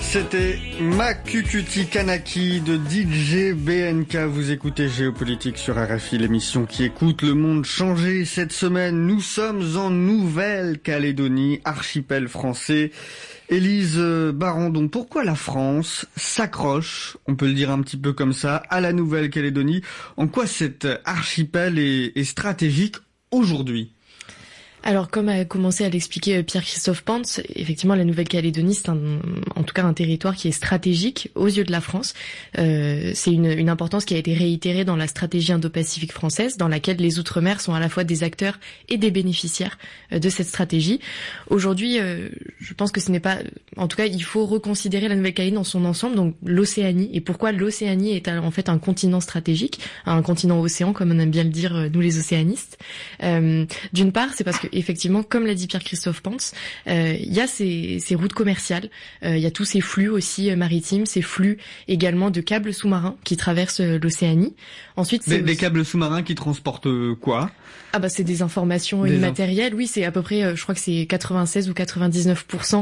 C'était Makukuti Kanaki de DJ BNK. Vous écoutez Géopolitique sur RFI, l'émission qui écoute le monde changer. Cette semaine, nous sommes en Nouvelle-Calédonie, archipel français. Élise Barandon, pourquoi la France s'accroche, on peut le dire un petit peu comme ça, à la Nouvelle-Calédonie? En quoi cet archipel est stratégique aujourd'hui? Alors, comme a commencé à l'expliquer Pierre-Christophe Pantz, effectivement, la Nouvelle-Calédonie, c'est en tout cas un territoire qui est stratégique aux yeux de la France. C'est une importance qui a été réitérée dans la stratégie Indo-Pacifique française, dans laquelle les Outre-mer sont à la fois des acteurs et des bénéficiaires de cette stratégie. Aujourd'hui, je pense que ce n'est pas... En tout cas, il faut reconsidérer la Nouvelle-Calédonie dans son ensemble, donc l'Océanie. Et pourquoi l'Océanie est en fait un continent stratégique, un continent océan, comme on aime bien le dire nous les océanistes. D'une part, c'est parce que effectivement, comme l'a dit Pierre-Christophe Pantz, il y a ces routes commerciales, il y a tous ces flux aussi maritimes, ces flux également de câbles sous-marins qui traversent l'Océanie. Ensuite, c'est des câbles sous-marins qui transportent quoi? Ah bah c'est des informations immatérielles. Oui, c'est à peu près, je crois que c'est 96 ou 99%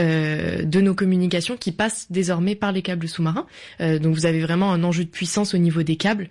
de nos communications qui passent désormais par les câbles sous-marins. Donc vous avez vraiment un enjeu de puissance au niveau des câbles.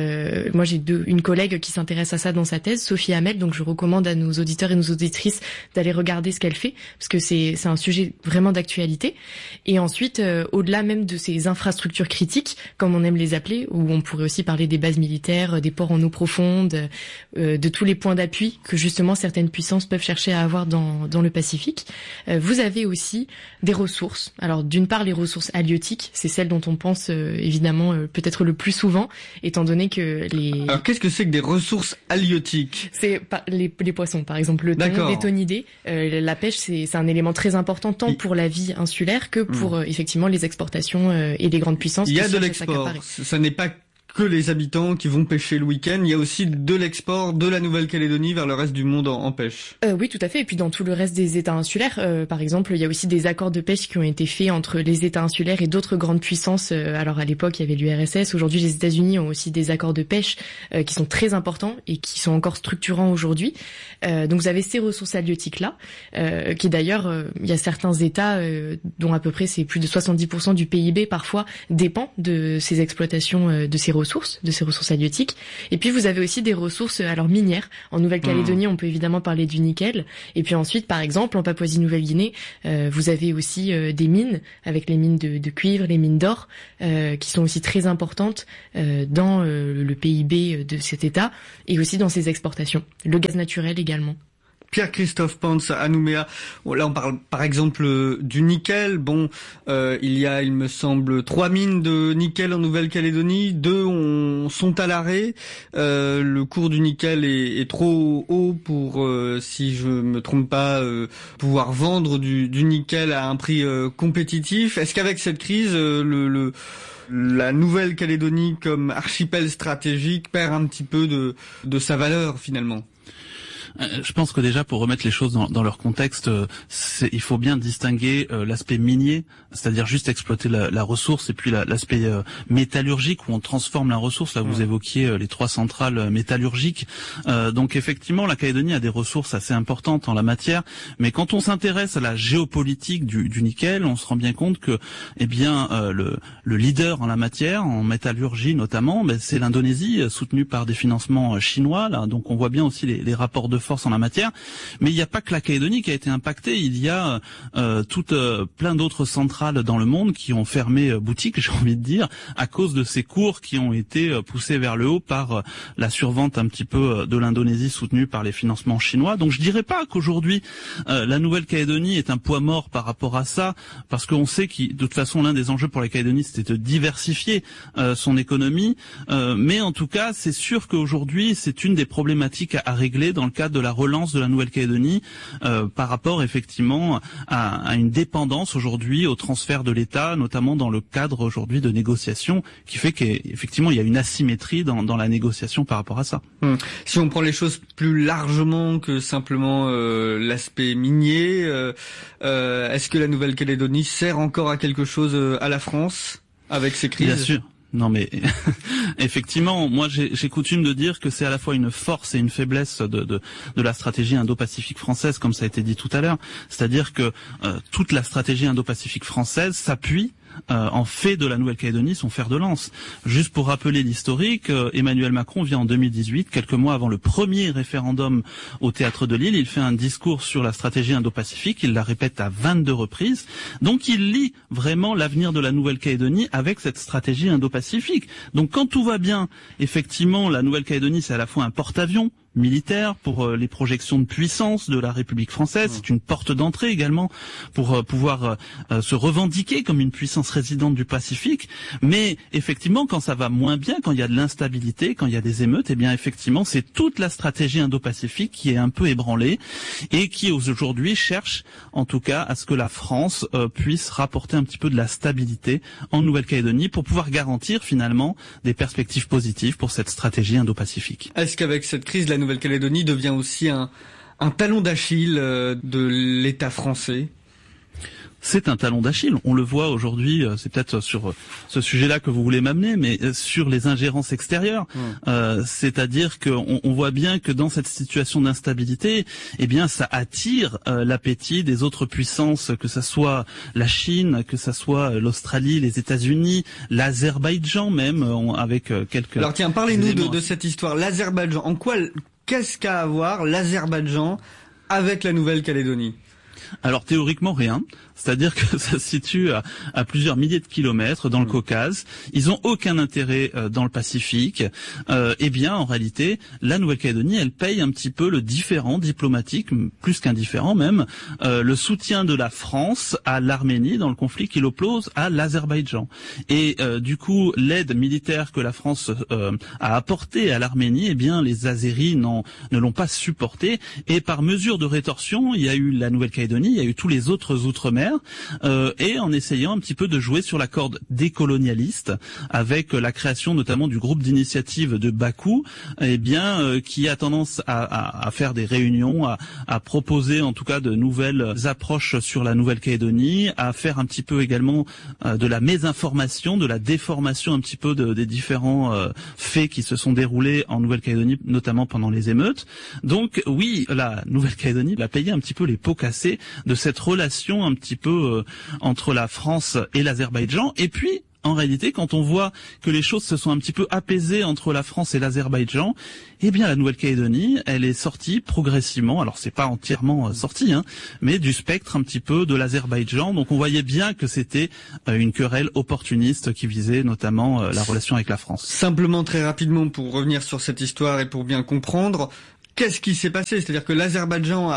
Moi j'ai une collègue qui s'intéresse à ça dans sa thèse, Sophie Hamel, donc je recommande à nos auditeurs et nos auditrices d'aller regarder ce qu'elle fait, parce que c'est un sujet vraiment d'actualité. Et ensuite, au-delà même de ces infrastructures critiques, comme on aime les appeler, où on pourrait aussi parler des bases militaires, des ports en eau profonde, de tous les points d'appui que justement certaines puissances peuvent chercher à avoir dans le Pacifique. Vous avez aussi des ressources. Alors d'une part les ressources halieutiques, c'est celles dont on pense évidemment peut-être le plus souvent, étant donné que les... Alors qu'est-ce que c'est que des ressources halieutiques? C'est les poissons, par exemple le thon, les thonidés. La pêche, c'est un élément très important tant pour la vie insulaire que pour effectivement les exportations et les grandes puissances. Il y a de l'export. Ça n'est pas que les habitants qui vont pêcher le week-end, il y a aussi de l'export de la Nouvelle-Calédonie vers le reste du monde en pêche. Oui, tout à fait. Et puis dans tout le reste des États insulaires, par exemple, il y a aussi des accords de pêche qui ont été faits entre les États insulaires et d'autres grandes puissances. Alors à l'époque, il y avait l'URSS. Aujourd'hui, les États-Unis ont aussi des accords de pêche qui sont très importants et qui sont encore structurants aujourd'hui. Donc vous avez ces ressources halieutiques-là, qui d'ailleurs, il y a certains États dont à peu près c'est plus de 70% du PIB parfois dépend de ces exploitations, de ces ressources halieutiques. Et puis vous avez aussi des ressources minières. En Nouvelle-Calédonie, on peut évidemment parler du nickel. Et puis ensuite, par exemple, en Papouasie-Nouvelle-Guinée, vous avez aussi des mines, avec les mines de cuivre, les mines d'or, qui sont aussi très importantes dans le PIB de cet État et aussi dans ses exportations. Le gaz naturel également. Pierre-Christophe Pantz à Nouméa. Là, on parle par exemple du nickel. Il y a, il me semble, 3 mines de nickel en Nouvelle-Calédonie. 2 sont à l'arrêt. Le cours du nickel est trop haut pour, si je me trompe pas, pouvoir vendre du nickel à un prix compétitif. Est-ce qu'avec cette crise, la Nouvelle-Calédonie comme archipel stratégique perd un petit peu de sa valeur finalement? Je pense que déjà, pour remettre les choses dans leur contexte, il faut bien distinguer l'aspect minier, c'est-à-dire juste exploiter la ressource, et puis l'aspect métallurgique où on transforme la ressource. Là, vous évoquiez les 3 centrales métallurgiques. Donc effectivement, la Calédonie a des ressources assez importantes en la matière, mais quand on s'intéresse à la géopolitique du nickel, on se rend bien compte que, le leader en la matière, en métallurgie notamment, c'est l'Indonésie, soutenue par des financements chinois. Là, donc on voit bien aussi les rapports de force en la matière, mais il n'y a pas que la Calédonie qui a été impactée, il y a plein d'autres centrales dans le monde qui ont fermé boutique, j'ai envie de dire, à cause de ces cours qui ont été poussés vers le haut par la survente un petit peu de l'Indonésie soutenue par les financements chinois. Donc je dirais pas qu'aujourd'hui la Nouvelle-Calédonie est un poids mort par rapport à ça, parce qu'on sait que de toute façon l'un des enjeux pour la Calédonie c'était de diversifier son économie, mais en tout cas c'est sûr qu'aujourd'hui c'est une des problématiques à régler dans le cadre de la relance de la Nouvelle-Calédonie par rapport effectivement à une dépendance aujourd'hui au transfert de l'État, notamment dans le cadre aujourd'hui de négociations, qui fait qu'effectivement il y a une asymétrie dans la négociation par rapport à ça. Si on prend les choses plus largement que simplement l'aspect minier, est-ce que la Nouvelle-Calédonie sert encore à quelque chose à la France avec ces crises? Bien sûr. Non mais effectivement, moi j'ai coutume de dire que c'est à la fois une force et une faiblesse de la stratégie indo-pacifique française, comme ça a été dit tout à l'heure. C'est-à-dire que toute la stratégie indo-pacifique française s'appuie en fait de la Nouvelle-Calédonie son fer de lance. Juste pour rappeler l'historique, Emmanuel Macron vient en 2018, quelques mois avant le premier référendum au Théâtre de Lille, il fait un discours sur la stratégie indo-pacifique, il la répète à 22 reprises, donc il lie vraiment l'avenir de la Nouvelle-Calédonie avec cette stratégie indo-pacifique. Donc quand tout va bien, effectivement, la Nouvelle-Calédonie c'est à la fois un porte-avions militaire pour les projections de puissance de la République française, c'est une porte d'entrée également pour pouvoir se revendiquer comme une puissance résidente du Pacifique, mais effectivement quand ça va moins bien, quand il y a de l'instabilité, quand il y a des émeutes, eh bien effectivement c'est toute la stratégie indo-pacifique qui est un peu ébranlée et qui aujourd'hui cherche en tout cas à ce que la France puisse rapporter un petit peu de la stabilité en Nouvelle-Calédonie pour pouvoir garantir finalement des perspectives positives pour cette stratégie indo-pacifique. Est-ce qu'avec cette crise, la Nouvelle-Calédonie devient aussi un talon d'Achille de l'État français? C'est un talon d'Achille. On le voit aujourd'hui, c'est peut-être sur ce sujet-là que vous voulez m'amener, mais sur les ingérences extérieures. C'est-à-dire qu'on voit bien que dans cette situation d'instabilité, eh bien, ça attire l'appétit des autres puissances, que ça soit la Chine, que ça soit l'Australie, les États-Unis, l'Azerbaïdjan même, avec quelques... Alors tiens, parlez-nous de cette histoire. L'Azerbaïdjan, qu'est-ce qu'a à voir l'Azerbaïdjan avec la Nouvelle-Calédonie? Alors théoriquement rien, c'est-à-dire que ça se situe à plusieurs milliers de kilomètres dans le Caucase. Ils ont aucun intérêt dans le Pacifique. Eh bien, en réalité, la Nouvelle-Calédonie, elle paye un petit peu le différend diplomatique, plus qu'un différend même, le soutien de la France à l'Arménie dans le conflit qui l'oppose à l'Azerbaïdjan. Et du coup, l'aide militaire que la France a apportée à l'Arménie, eh bien, les Azéris ne l'ont pas supporté. Et par mesure de rétorsion, il y a eu la Nouvelle-Calédonie, il y a eu tous les autres outre-mer, et en essayant un petit peu de jouer sur la corde décolonialiste, avec la création notamment du groupe d'initiative de Bakou, eh bien, qui a tendance à faire des réunions, à proposer en tout cas de nouvelles approches sur la Nouvelle-Calédonie, à faire un petit peu également de la mésinformation, de la déformation un petit peu des différents faits qui se sont déroulés en Nouvelle-Calédonie, notamment pendant les émeutes. Donc oui, la Nouvelle-Calédonie a payé un petit peu les pots cassés de cette relation un petit peu entre la France et l'Azerbaïdjan. Et puis, en réalité, quand on voit que les choses se sont un petit peu apaisées entre la France et l'Azerbaïdjan, eh bien la Nouvelle-Calédonie, elle est sortie progressivement, alors c'est pas entièrement sorti, mais du spectre un petit peu de l'Azerbaïdjan. Donc on voyait bien que c'était une querelle opportuniste qui visait notamment la relation avec la France. Simplement, très rapidement, pour revenir sur cette histoire et pour bien comprendre, qu'est-ce qui s'est passé? C'est-à-dire que l'Azerbaïdjan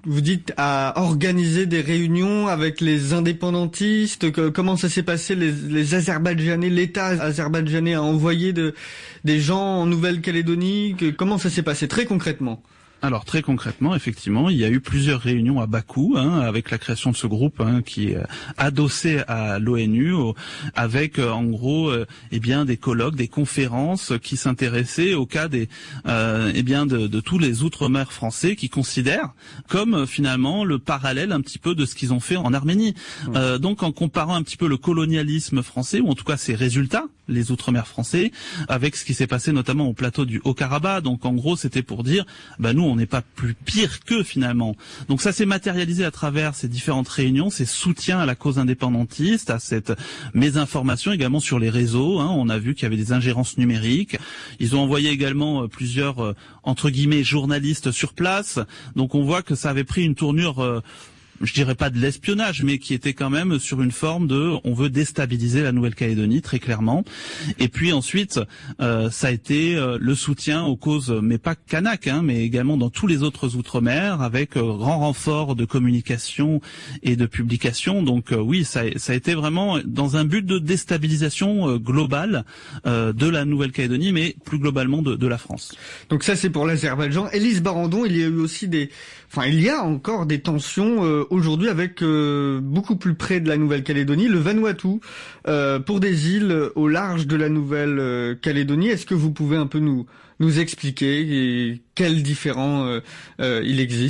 a organisé des réunions avec les indépendantistes. Comment ça s'est passé? Les Azerbaïdjanais, l'État azerbaïdjanais a envoyé des gens en Nouvelle-Calédonie. Comment ça s'est passé très concrètement? Alors très concrètement, effectivement, il y a eu plusieurs réunions à Bakou, avec la création de ce groupe qui est adossé à l'ONU, avec en gros, eh bien des colloques, des conférences qui s'intéressaient au cas des, eh bien de tous les outre-mer français qui considèrent comme finalement le parallèle un petit peu de ce qu'ils ont fait en Arménie. Donc en comparant un petit peu le colonialisme français, ou en tout cas ses résultats, les outre-mer français, avec ce qui s'est passé notamment au plateau du Haut-Karabakh. Donc en gros, c'était pour dire, nous on n'est pas plus pire qu'eux finalement. Donc ça s'est matérialisé à travers ces différentes réunions, ces soutiens à la cause indépendantiste, à cette mésinformation également sur les réseaux. On a vu qu'il y avait des ingérences numériques. Ils ont envoyé également plusieurs entre guillemets journalistes sur place. Donc on voit que ça avait pris une tournure je dirais pas de l'espionnage, mais qui était quand même sur une forme de on veut déstabiliser la Nouvelle-Calédonie, très clairement. Et puis ensuite, ça a été le soutien aux causes, mais pas Kanak, mais également dans tous les autres outre-mer, avec grand renfort de communication et de publication. Donc oui, ça a été vraiment dans un but de déstabilisation globale de la Nouvelle-Calédonie, mais plus globalement de la France. Donc ça, c'est pour l'Azerbaïdjan. Élise Barandon, il y a eu aussi il y a encore des tensions aujourd'hui avec beaucoup plus près de la Nouvelle-Calédonie, le Vanuatu, pour des îles au large de la Nouvelle-Calédonie. Est-ce que vous pouvez un peu nous expliquer quels différends il existe?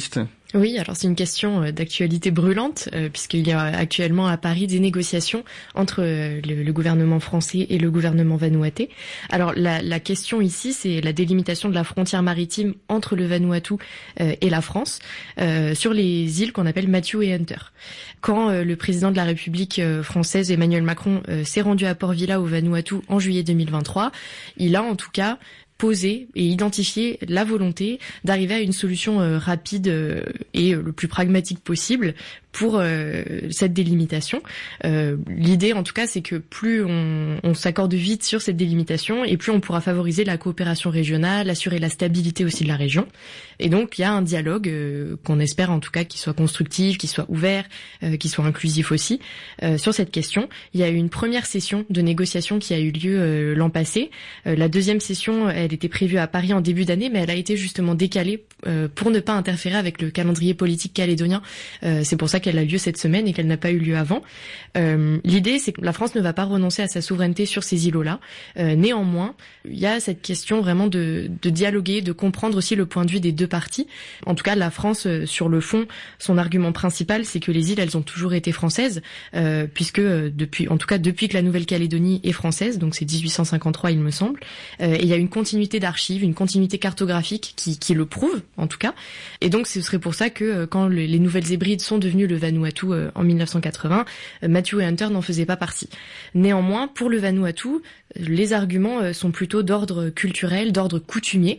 Oui, alors c'est une question d'actualité brûlante, puisqu'il y a actuellement à Paris des négociations entre le gouvernement français et le gouvernement vanuatais. Alors la question ici, c'est la délimitation de la frontière maritime entre le Vanuatu et la France, sur les îles qu'on appelle Matthew et Hunter. Quand le président de la République française, Emmanuel Macron, s'est rendu à Port Vila au Vanuatu en juillet 2023, il a en tout cas poser et identifier la volonté d'arriver à une solution rapide et le plus pragmatique possible pour cette délimitation. L'idée, en tout cas, c'est que plus on s'accorde vite sur cette délimitation et plus on pourra favoriser la coopération régionale, assurer la stabilité aussi de la région. Et donc, il y a un dialogue qu'on espère, en tout cas, qui soit constructif, qui soit ouvert, qui soit inclusif aussi sur cette question. Il y a eu une première session de négociation qui a eu lieu l'an passé. La deuxième session, elle était prévue à Paris en début d'année, mais elle a été justement décalée pour ne pas interférer avec le calendrier politique calédonien. C'est pour ça qu'elle a lieu cette semaine et qu'elle n'a pas eu lieu avant. L'idée, c'est que la France ne va pas renoncer à sa souveraineté sur ces îlots-là. Néanmoins, il y a cette question vraiment de dialoguer, de comprendre aussi le point de vue des deux parties. En tout cas, la France, sur le fond, son argument principal, c'est que les îles, elles ont toujours été françaises, puisque depuis que la Nouvelle-Calédonie est française, donc c'est 1853, il me semble, et il y a une continuité d'archives, une continuité cartographique qui le prouve, en tout cas. Et donc, ce serait pour ça que quand les Nouvelles Hébrides sont devenues le Vanuatu en 1980, Matthew et Hunter n'en faisaient pas partie. Néanmoins, pour le Vanuatu, les arguments sont plutôt d'ordre culturel, d'ordre coutumier,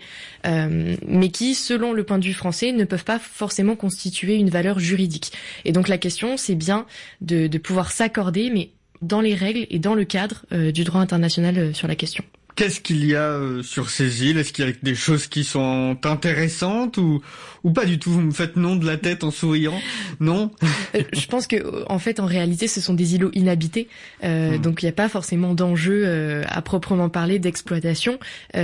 mais qui, selon le point de vue français, ne peuvent pas forcément constituer une valeur juridique. Et donc la question, c'est bien de pouvoir s'accorder, mais dans les règles et dans le cadre du droit international sur la question. Qu'est-ce qu'il y a sur ces îles? Est-ce qu'il y a des choses qui sont intéressantes ou pas du tout? Vous me faites non de la tête en souriant. Non. Je pense que en fait, en réalité, ce sont des îlots inhabités, donc il n'y a pas forcément d'enjeu à proprement parler d'exploitation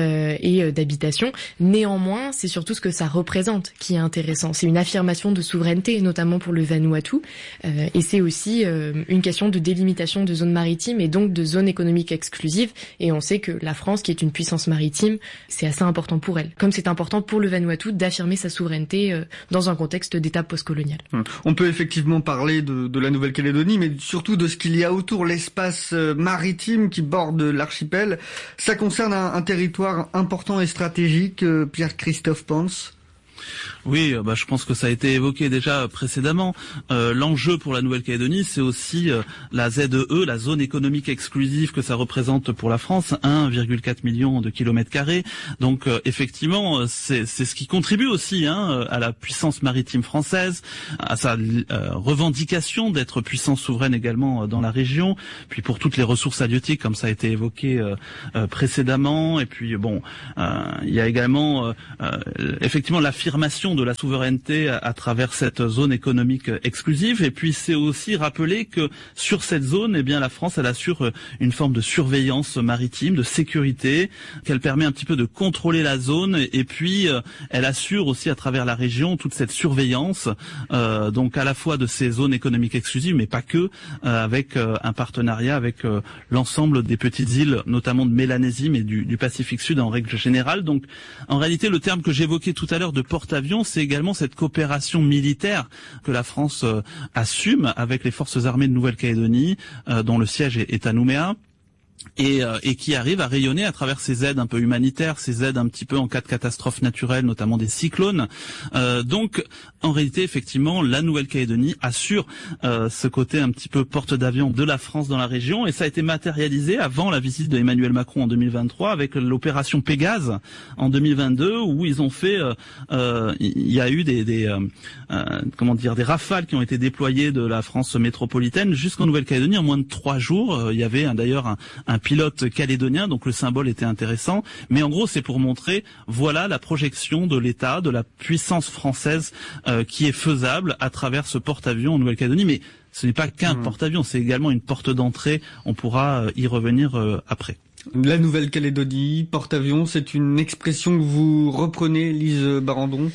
et d'habitation. Néanmoins, c'est surtout ce que ça représente qui est intéressant. C'est une affirmation de souveraineté, notamment pour le Vanuatu, et c'est aussi une question de délimitation de zones maritimes et donc de zones économiques exclusives. Et on sait que la France, qui est une puissance maritime, c'est assez important pour elle. Comme c'est important pour le Vanuatu d'affirmer sa souveraineté dans un contexte d'État postcolonial. On peut effectivement parler de la Nouvelle-Calédonie, mais surtout de ce qu'il y a autour, l'espace maritime qui borde l'archipel. Ça concerne un territoire important et stratégique, Pierre-Christophe Pons. Oui, je pense que ça a été évoqué déjà précédemment. L'enjeu pour la Nouvelle-Calédonie, c'est aussi la ZEE, la zone économique exclusive que ça représente pour la France, 1,4 million de kilomètres carrés. Donc effectivement, c'est ce qui contribue aussi à la puissance maritime française, à sa revendication d'être puissance souveraine également dans la région, puis pour toutes les ressources halieutiques comme ça a été évoqué précédemment. Et puis il y a également effectivement l'affirmation de la souveraineté à travers cette zone économique exclusive. Et puis c'est aussi rappeler que sur cette zone, eh bien la France, elle assure une forme de surveillance maritime, de sécurité, qu'elle permet un petit peu de contrôler la zone. Et puis elle assure aussi à travers la région toute cette surveillance, donc à la fois de ces zones économiques exclusives, mais pas que, avec un partenariat avec l'ensemble des petites îles, notamment de Mélanésie, mais du Pacifique Sud en règle générale. Donc en réalité, le terme que j'évoquais tout à l'heure de porte-avions, c'est également cette coopération militaire que la France assume avec les forces armées de Nouvelle-Calédonie, dont le siège est à Nouméa. Et qui arrive à rayonner à travers ces aides un peu humanitaires, ces aides un petit peu en cas de catastrophe naturelle, notamment des cyclones. Donc, en réalité, effectivement, la Nouvelle-Calédonie assure ce côté un petit peu porte d'avion de la France dans la région, et ça a été matérialisé avant la visite de Emmanuel Macron en 2023 avec l'opération Pégase en 2022, où ils ont fait, il y a eu des rafales qui ont été déployées de la France métropolitaine jusqu'en Nouvelle-Calédonie en moins de 3 jours. Il y avait d'ailleurs un pilote calédonien, donc le symbole était intéressant. Mais en gros, c'est pour montrer, voilà la projection de l'État, de la puissance française qui est faisable à travers ce porte-avions en Nouvelle-Calédonie. Mais ce n'est pas qu'un porte-avions, c'est également une porte d'entrée. On pourra y revenir après. La Nouvelle-Calédonie, porte-avions, c'est une expression que vous reprenez, Lise Barandon?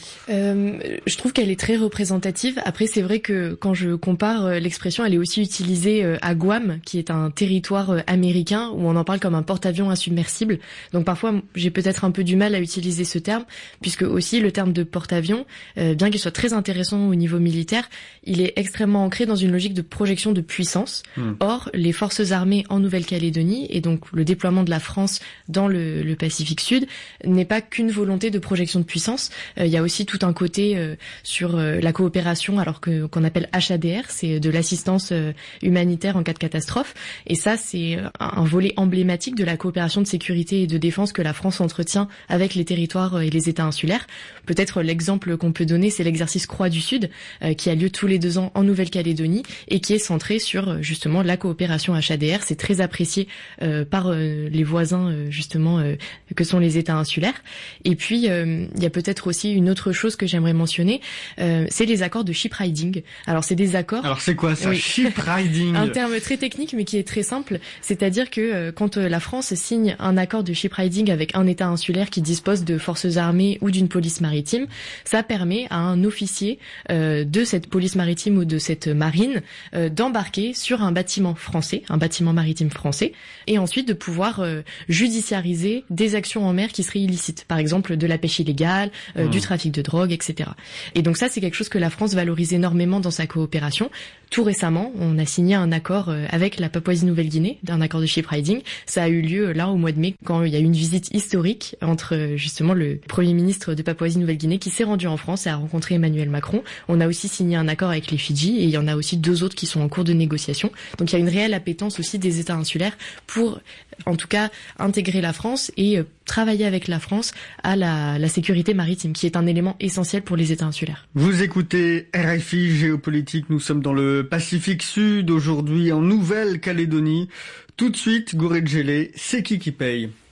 Je trouve qu'elle est très représentative. Après, c'est vrai que quand je compare l'expression, elle est aussi utilisée à Guam, qui est un territoire américain où on en parle comme un porte-avions insubmersible. Donc parfois, j'ai peut-être un peu du mal à utiliser ce terme, puisque aussi le terme de porte-avions, bien qu'il soit très intéressant au niveau militaire, il est extrêmement ancré dans une logique de projection de puissance. Or, les forces armées en Nouvelle-Calédonie, et donc le déploiement de la France dans le Pacifique Sud, n'est pas qu'une volonté de projection de puissance. Il y a aussi tout un côté sur la coopération, alors qu'on appelle HADR, c'est de l'assistance humanitaire en cas de catastrophe. Et ça, c'est un volet emblématique de la coopération de sécurité et de défense que la France entretient avec les territoires et les États insulaires. Peut-être l'exemple qu'on peut donner, c'est l'exercice Croix du Sud, qui a lieu tous les 2 ans en Nouvelle-Calédonie et qui est centré sur justement la coopération HADR. C'est très apprécié par les voisins justement que sont les États insulaires. Et puis il y a peut-être aussi une autre chose que j'aimerais mentionner, c'est les accords de ship riding. Alors c'est des accords. Alors c'est quoi ça, ship riding? Un terme très technique mais qui est très simple. C'est-à-dire que quand la France signe un accord de ship riding avec un État insulaire qui dispose de forces armées ou d'une police maritime, ça permet à un officier de cette police maritime ou de cette marine d'embarquer sur un bâtiment français, un bâtiment maritime français, et ensuite de pouvoir judiciariser des actions en mer qui seraient illicites, par exemple de la pêche illégale, du trafic de drogue, etc. Et donc ça, c'est quelque chose que la France valorise énormément dans sa coopération. Tout récemment, on a signé un accord avec la Papouasie-Nouvelle-Guinée, un accord de ship riding. Ça a eu lieu là au mois de mai, quand il y a eu une visite historique entre justement le Premier ministre de Papouasie-Nouvelle-Guinée qui s'est rendu en France et a rencontré Emmanuel Macron. On a aussi signé un accord avec les Fidji et il y en a aussi 2 autres qui sont en cours de négociation. Donc il y a une réelle appétence aussi des États insulaires pour, en tout cas, intégrer la France et travailler avec la France à la sécurité maritime, qui est un élément essentiel pour les États insulaires. Vous écoutez RFI Géopolitique, nous sommes dans le Pacifique Sud, aujourd'hui en Nouvelle-Calédonie. Tout de suite, Gouré Djelé, c'est qui paye?